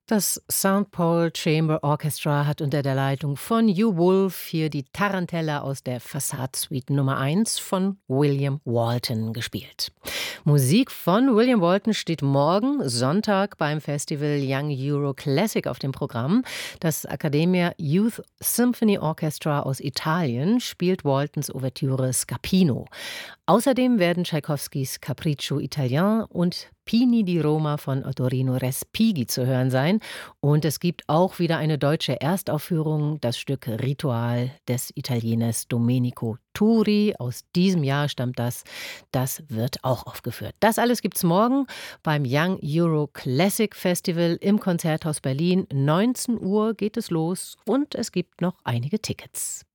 Das St. Paul Chamber Orchestra hat unter der Leitung von Hugh Wolf hier die Tarantella aus der Fassade-Suite Nummer 1 von William Walton gespielt. Musik von William Walton steht morgen Sonntag beim Festival Young Euro Classic auf dem Programm. Das Accademia Youth Symphony Orchestra aus Italien spielt Waltons Ouvertüre Scapino. Außerdem werden Tschaikowskis Capriccio Italien und Pini di Roma von Ottorino Respighi zu hören sein. Und es gibt auch wieder eine deutsche Erstaufführung, das Stück Ritual des Italieners Domenico Turi. Aus diesem Jahr stammt das. Das wird auch aufgeführt. Das alles gibt's morgen beim Young Euro Classic Festival im Konzerthaus Berlin. 19 Uhr geht es los und es gibt noch einige Tickets.